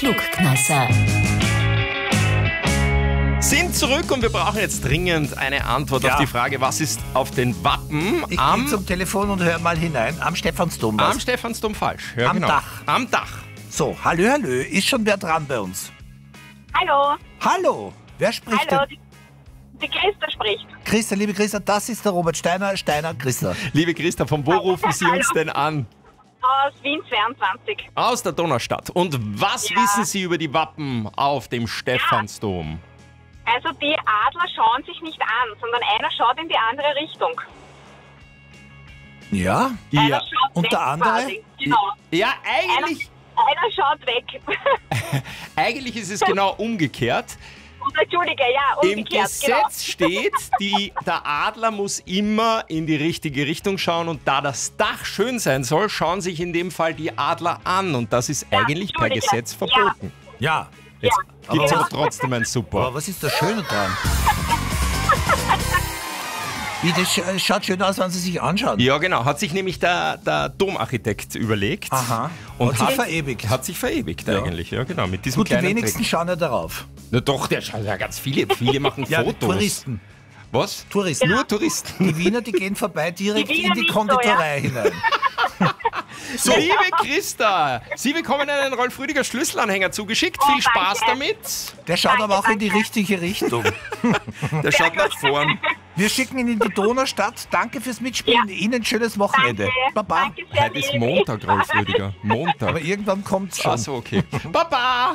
Klugkneisser. Sind zurück und wir brauchen jetzt dringend eine Antwort auf die Frage, was ist auf den Wappen Ich gehe zum Telefon und höre mal hinein. Am Stephansdom. am Stephansdom falsch. Ja, Am genau. Dach. Am Dach. So, hallö, ist schon wer dran bei uns? Hallo, Hallo, wer spricht hallo, denn? die Christa spricht. Christa, liebe Christa, das ist der Robert Steiner, Christa. Liebe Christa, von wo rufen Sie uns denn an? Aus Wien 22. Aus der Donaustadt. Und was Ja. wissen Sie über die Wappen auf dem Stephansdom? Also die Adler schauen sich nicht an, sondern einer schaut in die andere Richtung. Ja? Einer schaut Und weg der andere? quasi. Genau. Ja, Einer schaut weg. eigentlich ist es genau umgekehrt. Und Entschuldige, ja, Im umgekehrt, Gesetz steht, der Adler muss immer in die richtige Richtung schauen und da das Dach schön sein soll, schauen sich in dem Fall die Adler an und das ist eigentlich per Entschuldige. Gesetz verboten. Ja. Jetzt gibt es Aber- aber trotzdem ein Super. Aber was ist das Schöne dran? Wie, das schaut schön aus, wenn Sie sich anschauen. Ja, genau. Hat sich nämlich der Domarchitekt überlegt. Aha. Und Hat sich verewigt. Hat sich verewigt Ja. eigentlich, ja genau. Mit diesem Gut, die kleinen wenigsten Trick. schauen ja darauf. Na doch, der schaut ja ganz viele. Viele machen Ja, Fotos. Touristen. Was? Touristen. Nur Touristen. Die Wiener, die gehen vorbei direkt Die Wiener in die nicht so, Konditorei hinein. So. Liebe Christa, Sie bekommen einen Rolf Rüdiger Schlüsselanhänger zugeschickt. Viel Spaß danke. damit. Der schaut Danke, aber auch in die danke. richtige Richtung. Der schaut nach vorn. Wir schicken ihn in die Donaustadt. Danke fürs Mitspielen. Ja. Ihnen ein schönes Wochenende. Danke, Baba. danke sehr Heute ist lieb. Montag, Rolf Rüdiger. Montag. Aber irgendwann kommt's schon. Ach so, okay. Baba!